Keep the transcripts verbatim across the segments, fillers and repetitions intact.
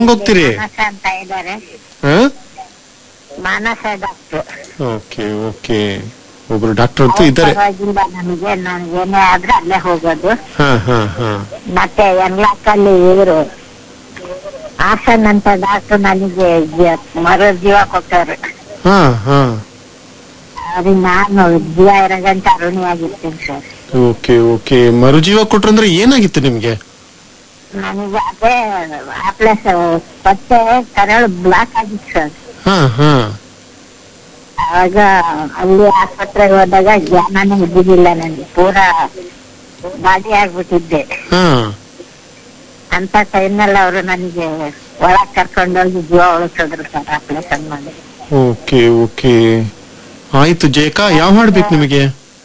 ಹೋಗ್ತೀರಿ? ಮಾನಸ ಅಂತ ಇದ್ದಾರೆ, ಹಾ ಮಾನಸ ಡಾಕ್ಟರ್. ಓಕೆ ಓಕೆ, ಒಬ್ರು ಡಾಕ್ಟರ್ ಅಂತೂ ಇದ್ದಾರೆ. ಪರವಾಗಿಲ್ಲ, ನನಗೆ ನನಗೇನೇ ಆದ್ರೆ ಅಲ್ಲೇ ಹೋಗೋದು. ಹಾ ಹಾ ಹಾ ಮತ್ತೆ ಎನ್ಲಾಕಲ್ಲಿ ಇವರು ಹಾಸನ್ ಅಂತ ಡಾಕ್ಟರ್ ನನಗೆ ಜ- ಮರು ಜೀವ ಕೊಟ್ಟರು. ಹಾ ಹಾ ಅವ್ರಿಗೆ ನಾನು ಜೀವ ಇರೋ ಗಂಟೆ ಅರುಣಿಯಾಗಿರ್ತೀನಿ ಸರ್. ಓಕೆ ಓಕೆ, ಮರುಜೀವ ಕೊಟ್ರಂದ್ರೆ ಏನಾಗಿತ್ತು ನಿಮ್ಗೆ? ನನಗೆ ಅದೇ ಆಪ್ಲೆಸ್ ಪತ್ತೆ ಕರಳು ಬ್ಲಾಕ್ ಆಗಿತ್ತು ಸರ್. ಹಾ ಹಾ ಆವಾಗ ಅಲ್ಲಿ ಆಸ್ಪತ್ರೆಗೆ ಹೋದಾಗ ಜ್ಞಾನನೇ ಇದ್ದಿದ್ದಿಲ್ಲ, ನನಗೆ ಪೂರಾ ಬಾಡಿ ಆಗ್ಬಿಟ್ಟಿದ್ದೆ. ಹಾ ಅಂತ ಟೈಮ್ನಲ್ಲಿ ಅವರು ನನಗೆ ಒಳಗ್ ಕರ್ಕೊಂಡೋಗಿ ಜೀವ ಉಳಿಸಿದ್ರು ಸರ್, ಆಪರೇಷನ್ ಮಾಡಿ. ಓಕೆ ಓಕೆ, ಆಯ್ತು ಜಯಕ, ಯಾವ ಹಾಡ್ಬೇಕು ನಿಮಗೆ?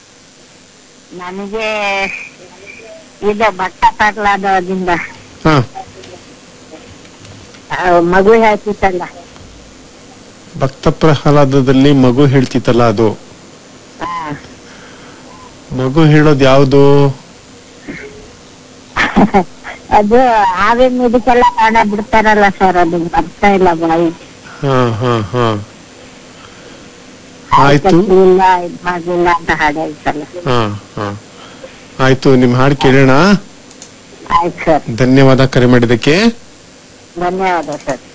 ನನಗೆ ಇದು ಭಟ್ಟ ಪರ್ಲಾದದಿಂದ ಹಾ ಮಗು ಹೇಳ್ತಿತ್ತಲ್ಲ, ಭಕ್ತ ಪ್ರಹ್ಲಾದದಲ್ಲಿ ಮಗು ಹೇಳ್ತಿತ್ತಲ್ಲ, ಅದು ಆ, ಮಗು ಹೇಳೋದ್ ಯಾವ್ದು? ಅದು ಹಾವಿನ ಇದಕ್ಕೆಲ್ಲ ಕಾಣ ಬಿಡ್ತಾರಲ್ಲ ಸರ್, ಅದು ಬರ್ತಾ ಇಲ್ಲ ಬಾಯಿ. ಹಾ ಹಾ ಹಾ ಆಯ್ತು. ಇಲ್ಲ ಇದ್ ಮಾಡ್ಲಿಲ್ಲ ಅಂತ ಹಾಡು ಹೇಳ್ತಲ್ಲ. ಹಾ ಹಾ ಆಯ್ತು, ನಿಮ್ ಹಾಡು ಕೇಳೋಣ. ಆಯ್ತು ಸರ್, ಧನ್ಯವಾದ ಕರೆ ಮಾಡಿದಕ್ಕೆ. ಧನ್ಯವಾದ ಸರ್.